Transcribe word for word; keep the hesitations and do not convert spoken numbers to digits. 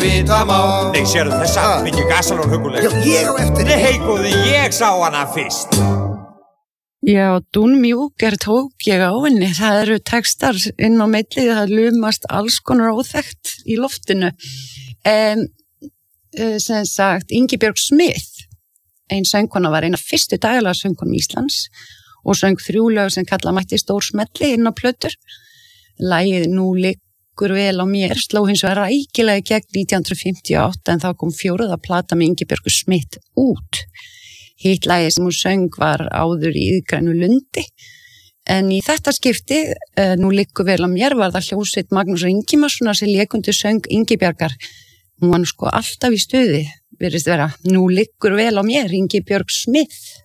vita má. Nei, sérðu þessa, mikið gasalón huguleg. Já, ég á eftir. Nei, góði, ég sá hana fyrst. Já, Dún mjúker tók ég á henni. Það eru textar inn á milli, það lumast alls konar óþekkt í loftinu. Um, sem sagt, Ingibjörg Smith, ein söngkona var eina fyrstu dagalega söngkonum Íslands og söng þrjú lög sem kalla mætti stór smelli inn á plötur. Lagið Nú liggur vel á mér sló hins vegar rækilega í gegn nítján hundruð fimmtíu og átta en þá kom fjóruða plata með Ingibjörgu Smith út. Hitt lagið sem hún söng var Áður í iðgrænu lundi en í þetta skipti uh, Nú liggur vel á mér var það hljómsveit Magnúsar Ingimarssonar sem lékundu söng Ingibjargar. Hún var nú sko alltaf í stuði, virðist vera Nú liggur vel á mér, Ingibjörg Smith.